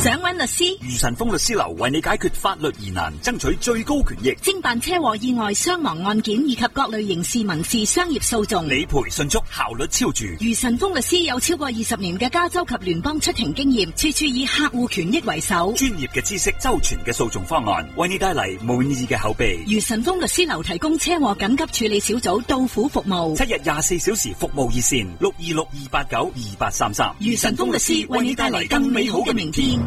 想揾律師？ 余晨風律師樓為你解決法律疑難，爭取最高權益， 偵辦車禍、意外、傷亡案件以及各類刑事、民事、商業訴訟， 理賠迅速，效率超住。 余晨風律師有超過20年嘅加州及聯邦出庭經驗，處處以客戶權益為首， 專業嘅知識，周全嘅訴訟方案，為你帶嚟滿意嘅口碑。 余晨風律師樓提供車禍緊急處理小組到府服務 ，7日24小時服務熱線626-289-2833。 余晨風律師為你帶嚟更美好嘅明天。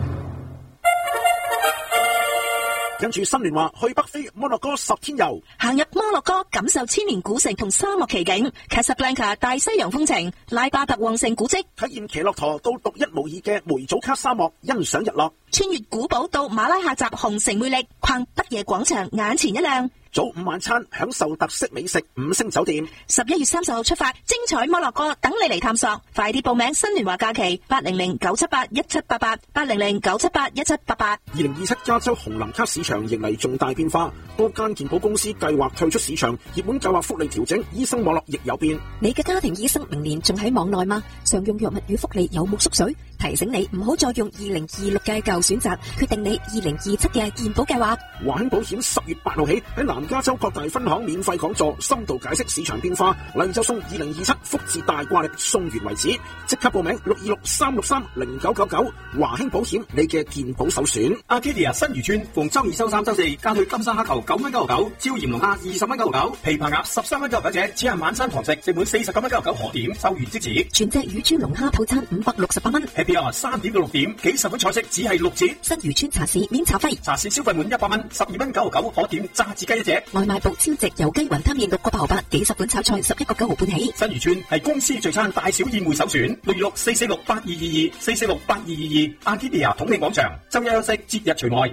跟住新年話去北非摩洛哥10天遊， 行入摩洛哥感受千年古城同沙漠奇景，卡薩布蘭卡大西洋風情，拉巴特旺盛古蹟， 體驗騎駱駝到獨一無二嘅梅祖卡沙漠，欣賞日落， 穿越古堡到馬拉喀什紅城魅力，逛北野廣場眼前一亮， 早午晚餐享受特色美食5星酒店。 11月30號出發，精彩摩洛哥等你嚟探索，快啲報名新年華假期800-978-1788 800-978-1788。 2027加州紅藍卡市場迎嚟重大變化，多間健保公司計劃退出市場，熱門計劃福利調整，醫生網絡亦有變。 你嘅家庭醫生明年仲喺網內嗎？常用藥物與福利有冇縮水？提醒你唔好再用2026嘅舊選擇，決定你2027嘅健保計劃。 華興保險10月8號起喺南加州各大分行免費講座，深度解釋市場變化，例如就送2027福字大掛曆，送完為止，即刻報名626-363-0999，華興保險你嘅健保首選。 Arcadia 新漁村逢周二、周三、周四加去金沙蝦球9蚊999，椒鹽龍蝦20蚊999，琵琶鴨13蚊999隻，只限晚餐堂食，食滿49蚊999可點，收完即止。 全隻乳豬龍蝦套餐568蚊。 Happy Hour 3點到6點，幾十款菜式只係6折。 新漁村茶市免茶費， 茶市消費滿100蚊，12蚊999可點炸子雞一隻。 外賣部超值油雞雲吞麵6個8毫8，幾十款炒菜11個9毫半起。 新漁村係公司聚餐大小宴會首選，626-446-8222 446-8222 Arcadia 統領廣場，周一休息，節日除外。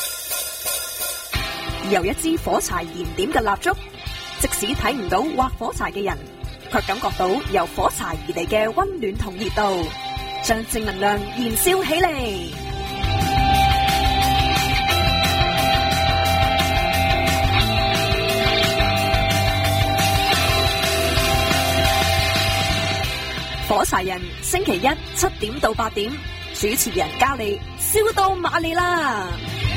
由一支火柴燃點嘅蠟燭，即使睇唔到劃火柴嘅人，卻感覺到由火柴而嚟嘅溫暖同熱度，將正能量燃燒起嚟。火柴人星期一7點到8點，主持人教你燒到馬利啦！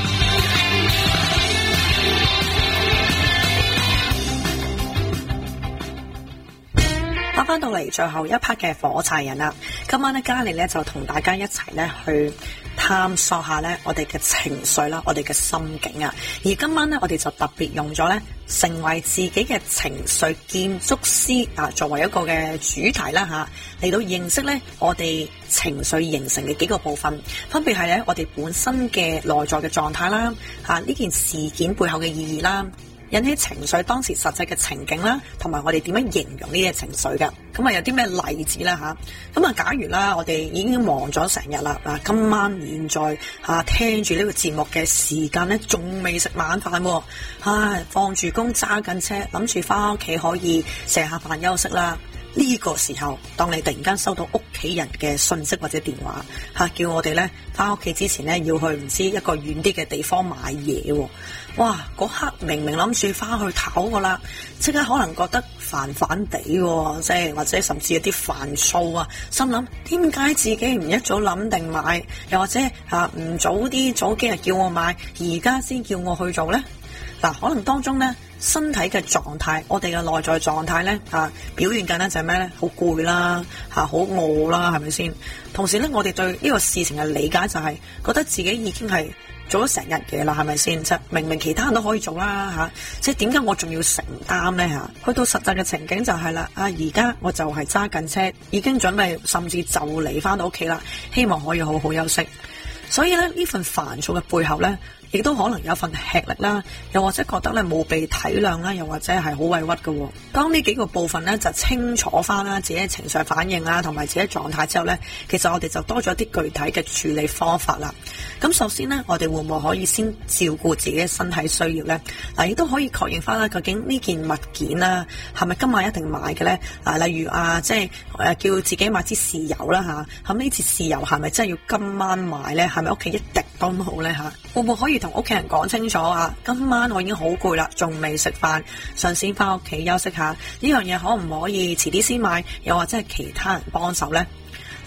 翻到嚟最後一 part 嘅火柴人啦，今晚咧嘉莉咧就同大家一齊咧去探索下咧我哋嘅情緒啦，我哋嘅心境啊。而今晚咧我哋就特別用咗咧成為自己嘅情緒建築師啊，作為一個嘅主題啦吓，嚟到認識咧我哋情緒形成嘅幾個部分，分別係咧我哋本身嘅內在嘅狀態啦，吓呢件事件背後嘅意義啦，引起情緒當時實際嘅情景啦，同埋我哋點樣形容呢啲情緒嘅。咁啊有啲咩例子啦吓？咁啊假如啦我哋已經忙咗成日啦，今晚現在聽住呢個節目嘅時間咧，仲未食晚飯，放住工揸緊車，諗住翻屋企可以食下飯休息啦。呢個時候，當你突然間收到屋企人嘅訊息或者電話叫我哋咧翻屋企之前咧要去唔知一個遠啲嘅地方買嘢，哇！嗰刻明明諗住翻去唞噶啦，即刻可能覺得煩煩地，即係或者甚至有啲煩躁啊，心諗點解自己唔一早諗定買，又或者唔早幾日叫我買，而家先叫我去做咧？可能當中咧身體嘅狀態，我哋嘅內在狀態咧表現緊咧就係咩咧？好攰啦，好餓啦，係咪先？同時咧，我哋對呢個事情嘅理解就係覺得自己已經係做咗成日嘢啦，係咪先？即係明明其他人都可以做啦即係點解我仲要承擔咧去到實際嘅情景就係啦，而家我就係揸緊車，已經準備甚至就嚟翻到屋企啦，希望可以好好休息。所以咧呢份煩躁嘅背後咧，亦都可能有份吃力啦，又或者覺得咧冇被體諒啦，又或者係好委屈嘅。當呢幾個部分咧就清楚翻啦自己嘅情緒反應啦，同埋自己狀態之後咧，其實我哋就多咗啲具體嘅處理方法啦。咁首先咧，我哋會唔會可以先照顧自己嘅身體需要咧？亦都可以確認翻啦，究竟呢件物件啦係咪今晚一定買嘅咧？例如即係叫自己買支豉油啦咁呢支豉油係咪真係要今晚買咧？係咪屋企一滴都好咧會唔會可以同屋企人講清楚今晚我已經好攰啦，仲未食飯，想先翻屋企休息下。呢樣嘢可唔可以遲啲先買？又或者係其他人幫手呢？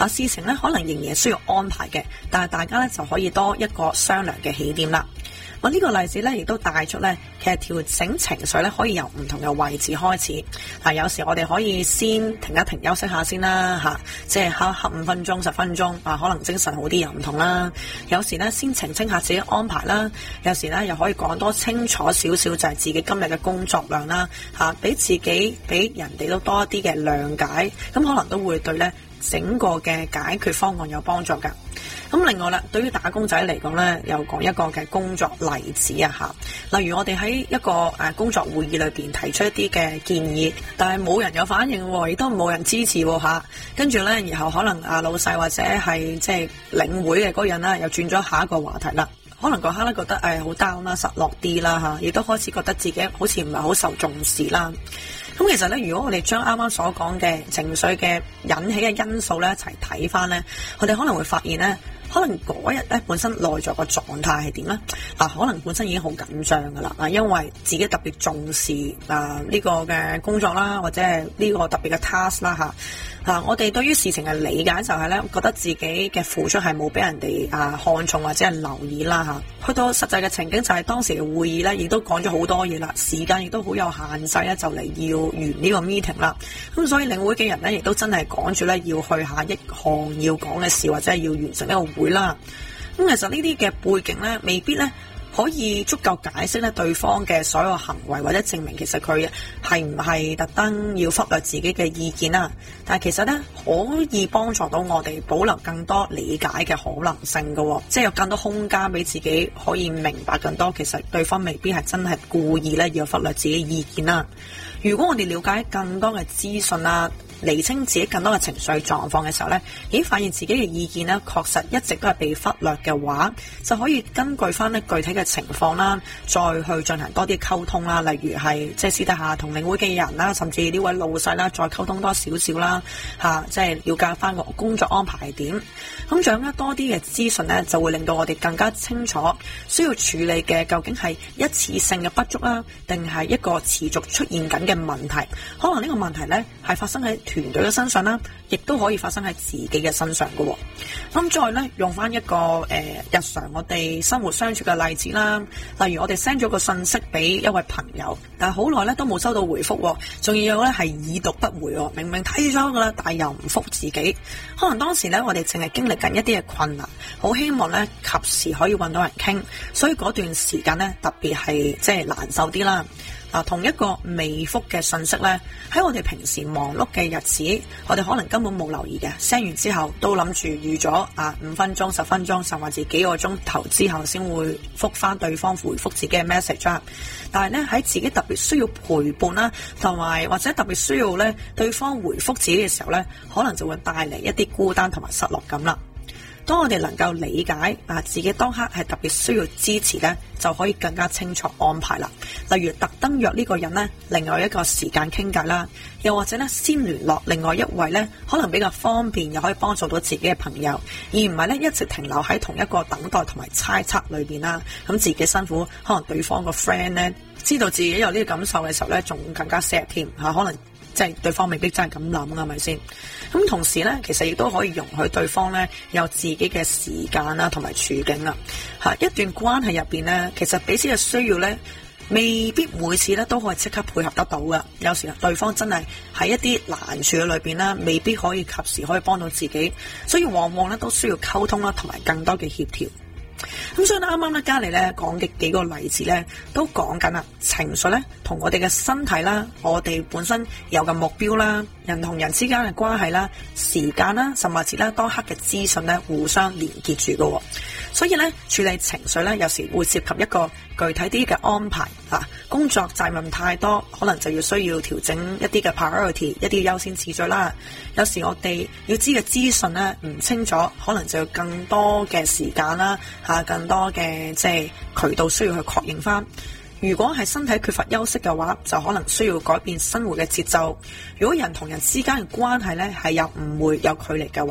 事情咧可能仍然需要安排嘅，但係大家咧就可以多一個商量嘅起點啦。我呢個例子咧，亦都帶出咧，其實調整情緒咧，可以由唔同嘅位置開始。有時我哋可以先停一停，休息下先啦，即係瞌5分鐘、10分鐘，可能精神好啲又唔同啦。有時咧，先澄清下自己安排啦。有時咧，又可以講多清楚少少，就係自己今日嘅工作量啦，俾自己、俾人哋都多一啲嘅諒解，咁可能都會對咧整個嘅解決方案有幫助㗎。咁另外啦，對於打工仔嚟講咧，又講一個嘅工作例子啊嚇。例如我哋喺一個工作會議裏邊提出一啲嘅建議，但係冇人有反應喎，亦都冇人支持喎嚇。跟住咧，然後可能老細或者係即係領會嘅嗰個人啦，又轉咗下一個話題啦。可能嗰刻咧覺得好 down 啦、失落啲啦嚇，亦都開始覺得自己好似唔係好受重視啦。咁其實咧，如果我哋將啱啱所講嘅情緒嘅引起嘅因素咧一齊睇翻咧，我哋可能會發現咧，可能嗰日咧本身內在個狀態係點咧？可能本身已經好緊張噶啦，因為自己特別重視呢個嘅工作啦，或者係呢個特別嘅 task 啦嚇。我哋對於事情嘅理解就係咧，覺得自己嘅付出係冇俾人哋看重或者係留意啦嚇。去到實際嘅情景就係當時嘅會議咧，亦都講咗好多嘢啦，時間亦都好有限制咧，就嚟要完呢個 meeting 啦。咁所以領會嘅人咧，亦都真係趕住咧要去下一項要講嘅事，或者係要完成呢個會啦。咁其實呢啲嘅背景咧，未必咧可以足夠解釋咧對方嘅所有行為，或者證明其實佢係唔係特登要忽略自己嘅意見啦。但係其實咧可以幫助到我哋保留更多理解嘅可能性嘅，即係有更多空間俾自己可以明白更多，其實對方未必係真係故意咧要忽略自己意見啦。如果我哋了解更多嘅資訊啦，釐清自己更多嘅情緒狀況嘅時候咧，已經發現自己嘅意見咧確實一直都係被忽略嘅話，就可以根據翻咧具體嘅情況啦，再去進行多啲溝通啦。例如係即係私底下同領會嘅人啦，甚至呢位老細啦，再溝通多少少啦，即係了解翻個工作安排係點。咁掌握多啲嘅資訊咧，就會令到我哋更加清楚需要處理嘅究竟係一次性嘅不足啦，定係一個持續出現緊嘅問題。可能呢個問題咧係發生喺團隊嘅身上啦，亦都可以發生喺自己嘅身上嘅。咁再咧用翻一個日常我哋生活相處嘅例子啦，例如我哋 send 咗個信息俾一位朋友，但係好耐咧都冇收到回覆，仲要咧係已讀不回，明明睇咗噶啦，但係又唔覆自己。可能當時咧我哋淨係經歷緊一啲嘅困難，好希望咧及時可以搵到人傾，所以嗰段時間咧特別係即係難受啲啦。同一個未覆嘅信息咧，喺我哋平時忙碌嘅日子，我哋可能根本冇留意嘅 ，send 完之後都諗住預咗5分鐘、10分鐘，甚至幾個鐘頭之後先會覆翻對方回覆自己嘅 message 啦。但係咧喺自己特別需要陪伴啦，同埋或者特別需要咧對方回覆自己嘅時候咧，可能就會帶嚟一啲孤單同埋失落感啦。當我哋能夠理解自己當刻係特別需要支持咧，就可以更加清楚安排啦。例如特登約呢個人咧，另外一個時間傾偈啦，又或者咧先聯絡另外一位咧，可能比較方便又可以幫助到自己嘅朋友，而唔係咧一直停留喺同一個等待同埋猜測裏邊啦。咁自己辛苦，可能對方個 friend 咧知道自己有呢個感受嘅時候咧，仲更加 sad 添嚇，可能。即係對方未必真係咁諗，係咪先？咁同時咧，其實亦都可以容許對方咧有自己嘅時間啦，同埋處境啦。一段關係入邊咧，其實彼此嘅需要咧，未必每次咧都可以即刻配合得到嘅。有時對方真係喺一啲難處嘅裏邊咧，未必可以及時可以幫到自己，所以往往咧都需要溝通啦，同埋更多嘅協調。咁所以咧，啱啱咧嘉莉咧講嘅幾個例子咧，都講緊啦，情緒咧同我哋嘅身體啦，我哋本身有嘅目標啦，人同人之間嘅關係啦，時間啦，甚至咧當刻嘅資訊咧，互相連結住嘅。所以咧處理情緒咧，有時會涉及一個具體啲嘅安排啊。工作責任太多，可能就要需要調整一啲嘅 priority， 一啲優先次序啦。有時我哋要知嘅資訊咧唔清楚，可能就要更多嘅時間啦，更多嘅即係渠道需要去確認翻。如果係身體缺乏休息嘅話，就可能需要改變生活嘅節奏。如果人同人之間嘅關係咧係有誤會、有距離嘅話，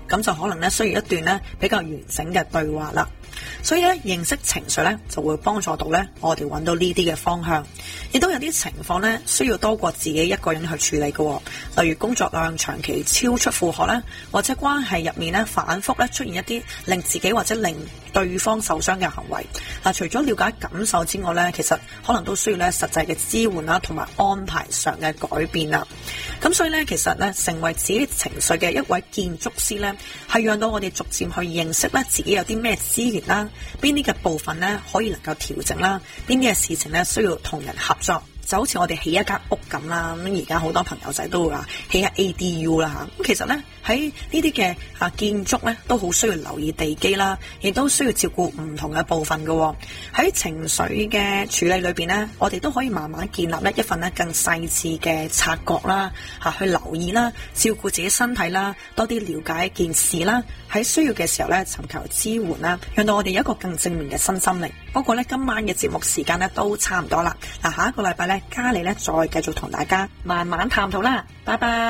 咁就可能咧需要一段咧比較完整嘅對話啦。所以咧認識情緒咧就會幫助到咧我哋揾到呢啲嘅方向，亦都有啲情況咧需要多過自己一個人去處理嘅，例如工作量長期超出負荷咧，或者關係入面咧反覆咧出現一啲令自己或者令對方受傷嘅行為。嗱，除咗了解感受之外咧，其實可能都需要咧實際嘅支援啦，同埋安排上嘅改變啦。咁所以咧，其實咧成為自己情緒嘅一位建築師咧，係讓到我哋逐漸去認識咧自己有啲咩資源啦，邊啲嘅部分咧可以能夠調整啦，邊啲嘅事情咧需要同人合作。就好似我哋起一間屋咁啦，咁而家好多朋友仔都會話起下 ADU 啦嚇。咁其實咧喺呢啲嘅建築咧都好需要留意地基啦，亦都需要照顧唔同嘅部分嘅。喺情緒嘅處理裏邊咧，我哋都可以慢慢建立咧一份咧更細緻嘅察覺啦，去留意啦，照顧自己身體啦，多啲了解一件事啦，喺需要嘅時候咧尋求支援啦，讓到我哋有一個更正面嘅身心靈。不過咧今晚嘅節目時間咧都差唔多啦，嗱下一個禮拜咧嘉莉咧再繼續同大家慢慢探討啦，拜拜。